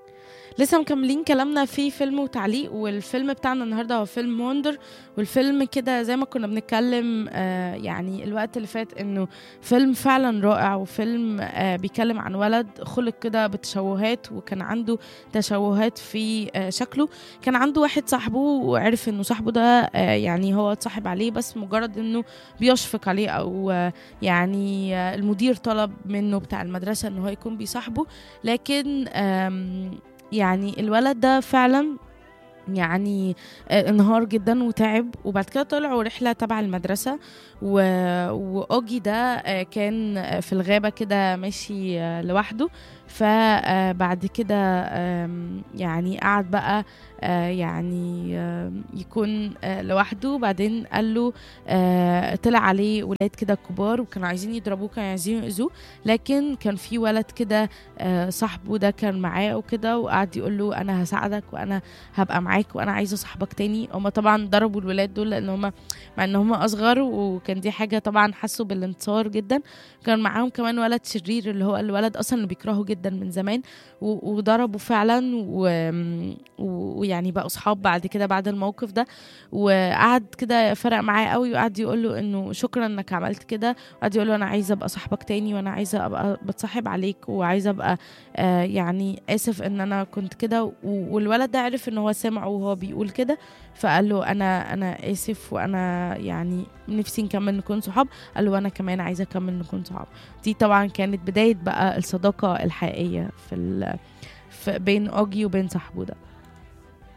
لسه مكملين كلامنا في فيلم وتعليق، والفيلم بتاعنا النهارده هو فيلم وندر. والفيلم كده زي ما كنا بنتكلم يعني الوقت اللي فات انه فيلم فعلا رائع، وفيلم بيتكلم عن ولد خلق كده بتشوهات، وكان عنده تشوهات في شكله. كان عنده واحد صاحبه وعرف انه صاحبه ده يعني هو اتصاحب عليه بس مجرد انه بيشفق عليه، او يعني المدير طلب منه بتاع المدرسة انه هو يكون بيصاحبه. لكن يعني الولد ده فعلا يعني انهار جدا وتعب، وبعد كده طلعوا رحلة تبع المدرسة و... وأوجي ده كان في الغابة كده ماشي لوحده. فبعد كده يعني قعد بقى يعني يكون لوحده. بعدين قال له طلع عليه ولاد كده كبار وكانوا عايزين يضربوه، كانوا عايزين يأذوه، لكن كان في ولد كده صاحبه ده كان معاه وكده، وقعد يقول له أنا هساعدك وأنا هبقى معاك وانا عايزه صاحبك تاني. هما طبعا ضربوا الولاد دول لان هما مع ان هما اصغر، وكان دي حاجه طبعا حسوا بالانتصار جدا. كان معاهم كمان ولد شرير اللي هو الولد اصلا اللي بيكرهه جدا من زمان، وضربوا فعلا ويعني بقوا صحاب بعد كده بعد الموقف ده. وقعد كده فرق معاه قوي، وقعد يقول له انه شكرا انك عملت كده، وقعد يقول له انا عايزه ابقى صاحبك تاني، وانا عايزه ابقى بتصاحب عليك، وعايزه ابقى يعني اسف ان انا كنت كده. والولد ده عرف ان هو سمعه وهو بيقول كده، فقال له انا اسف، وانا يعني نفسي نكمل نكون صحاب. قال له انا كمان عايزه اكمل نكون صحاب. دي طبعا كانت بدايه بقى الصداقه الحقيقيه في بين اوجي وبين صاحبه ده.